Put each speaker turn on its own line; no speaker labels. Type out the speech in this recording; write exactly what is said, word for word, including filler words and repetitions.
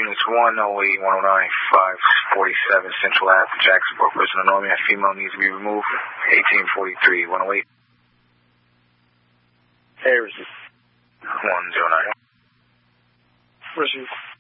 Units one oh eight, one oh nine, five forty-seven Central Ave, Jacksonville. Person annoying me, a female needs to be removed. eighteen forty-three, one oh eight.
Hey, receive.
one oh nine.
Receive.